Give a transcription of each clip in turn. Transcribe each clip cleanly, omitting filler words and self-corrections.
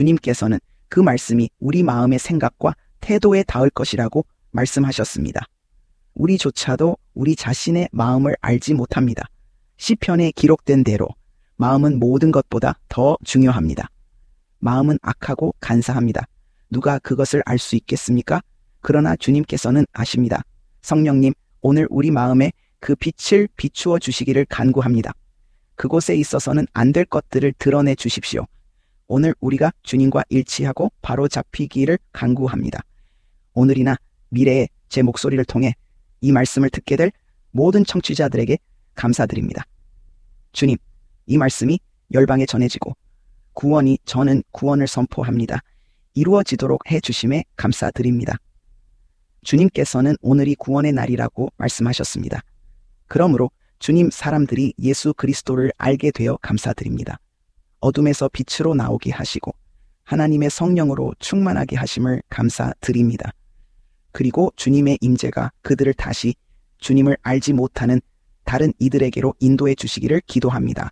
주님께서는 그 말씀이 우리 마음의 생각과 태도에 닿을 것이라고 말씀하셨습니다. 우리조차도 우리 자신의 마음을 알지 못합니다. 시편에 기록된 대로 마음은 모든 것보다 더 중요합니다. 마음은 악하고 간사합니다. 누가 그것을 알 수 있겠습니까? 그러나 주님께서는 아십니다. 성령님, 오늘 우리 마음에 그 빛을 비추어 주시기를 간구합니다. 그곳에 있어서는 안 될 것들을 드러내 주십시오. 오늘 우리가 주님과 일치하고 바로 잡히기를 간구합니다. 오늘이나 미래에 제 목소리를 통해 이 말씀을 듣게 될 모든 청취자들에게 감사드립니다. 주님, 이 말씀이 열방에 전해지고 저는 구원을 선포합니다. 이루어지도록 해주심에 감사드립니다. 주님께서는 오늘이 구원의 날이라고 말씀하셨습니다. 그러므로 주님 사람들이 예수 그리스도를 알게 되어 감사드립니다. 어둠에서 빛으로 나오게 하시고 하나님의 성령으로 충만하게 하심을 감사드립니다. 그리고 주님의 임재가 그들을 다시 주님을 알지 못하는 다른 이들에게로 인도해 주시기를 기도합니다.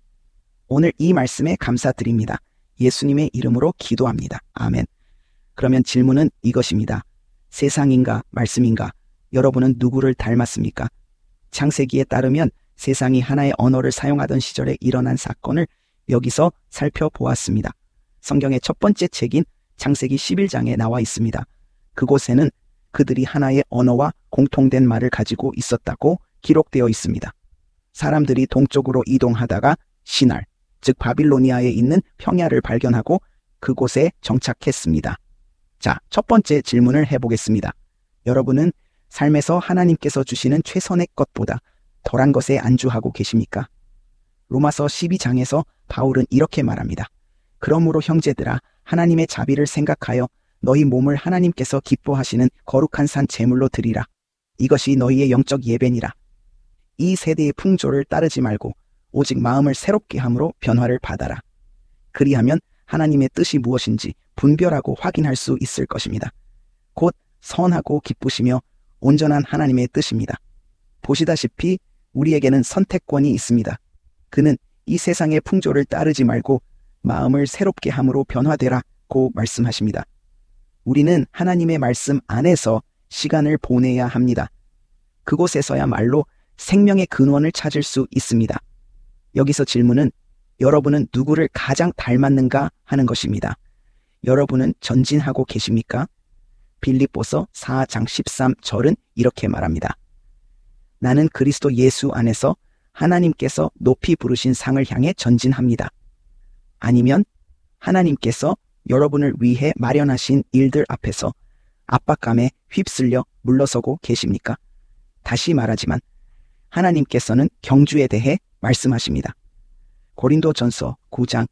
오늘 이 말씀에 감사드립니다. 예수님의 이름으로 기도합니다. 아멘. 그러면 질문은 이것입니다. 세상인가 말씀인가? 여러분은 누구를 닮았습니까? 창세기에 따르면 세상이 하나의 언어를 사용하던 시절에 일어난 사건을 여기서 살펴보았습니다. 성경의 첫 번째 책인 창세기 11장에 나와 있습니다. 그곳에는 그들이 하나의 언어와 공통된 말을 가지고 있었다고 기록되어 있습니다. 사람들이 동쪽으로 이동하다가 시날, 즉 바빌로니아에 있는 평야를 발견하고 그곳에 정착했습니다. 자, 첫 번째 질문을 해보겠습니다. 여러분은 삶에서 하나님께서 주시는 최선의 것보다 덜한 것에 안주하고 계십니까? 로마서 12장에서 바울은 이렇게 말합니다. 그러므로 형제들아, 하나님의 자비를 생각하여 너희 몸을 하나님께서 기뻐하시는 거룩한 산 제물로 드리라. 이것이 너희의 영적 예배니라. 이 세대의 풍조를 따르지 말고 오직 마음을 새롭게 함으로 변화를 받아라. 그리하면 하나님의 뜻이 무엇인지 분별하고 확인할 수 있을 것입니다. 곧 선하고 기쁘시며 온전한 하나님의 뜻입니다. 보시다시피 우리에게는 선택권이 있습니다. 그는 이 세상의 풍조를 따르지 말고 마음을 새롭게 함으로 변화되라고 말씀하십니다. 우리는 하나님의 말씀 안에서 시간을 보내야 합니다. 그곳에서야말로 생명의 근원을 찾을 수 있습니다. 여기서 질문은 여러분은 누구를 가장 닮았는가 하는 것입니다. 여러분은 전진하고 계십니까? 빌립보서 4장 13절은 이렇게 말합니다. 나는 그리스도 예수 안에서 하나님께서 높이 부르신 상을 향해 전진합니다. 아니면 하나님께서 여러분을 위해 마련하신 일들 앞에서 압박감에 휩쓸려 물러서고 계십니까? 다시 말하지만 하나님께서는 경주에 대해 말씀하십니다. 고린도전서 9장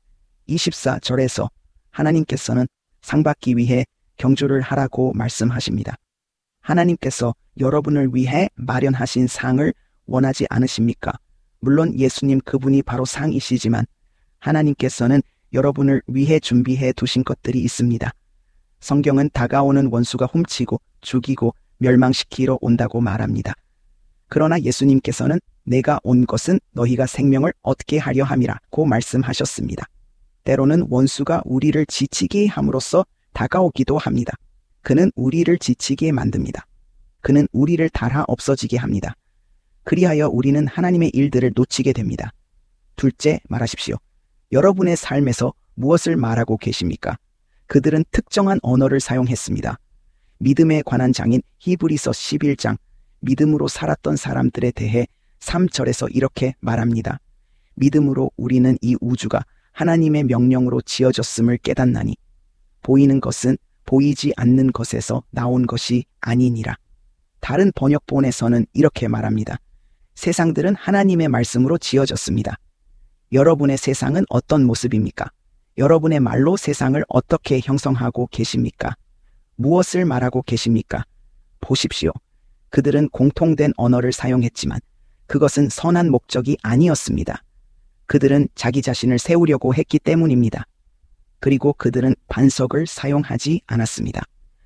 24절에서 하나님께서는 상 받기 위해 경주를 하라고 말씀하십니다. 하나님께서 여러분을 위해 마련하신 상을 원하지 않으십니까? 물론 예수님 그분이 바로 상이시지만 하나님께서는 여러분을 위해 준비해 두신 것들이 있습니다. 성경은 다가오는 원수가 훔치고 죽이고 멸망시키러 온다고 말합니다. 그러나 예수님께서는 내가 온 것은 너희가 생명을 얻게 하려 함이라고 말씀하셨습니다. 때로는 원수가 우리를 지치게 함으로써 다가오기도 합니다. 그는 우리를 지치게 만듭니다. 그는 우리를 닳아 없어지게 합니다. 그리하여 우리는 하나님의 일들을 놓치게 됩니다. 둘째, 말하십시오. 여러분의 삶에서 무엇을 말하고 계십니까? 그들은 특정한 언어를 사용했습니다. 믿음에 관한 장인 히브리서 11장, 믿음으로 살았던 사람들에 대해 3절에서 이렇게 말합니다. 믿음으로 우리는 이 우주가 하나님의 명령으로 지어졌음을 깨닫나니 보이는 것은 보이지 않는 것에서 나온 것이 아니니라. 다른 번역본에서는 이렇게 말합니다. 세상들은 하나님의 말씀으로 지어졌습니다. 여러분의 세상은 어떤 모습입니까? 여러분의 말로 세상을 어떻게 형성하고 계십니까? 무엇을 말하고 계십니까? 보십시오. 그들은 공통된 언어를 사용했지만 그것은 선한 목적이 아니었습니다. 그들은 자기 자신을 세우려고 했기 때문입니다. 그리고 그들은 반석을 사용하지 않았습니다.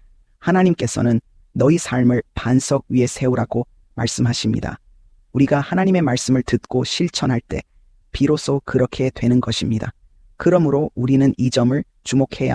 하나님께서는 너희 삶을 반석 위에 세우라고 말씀하십니다. 우리가 하나님의 말씀을 듣고 실천할 때 비로소 그렇게 되는 것입니다. 그러므로 우리는 이 점을 주목해야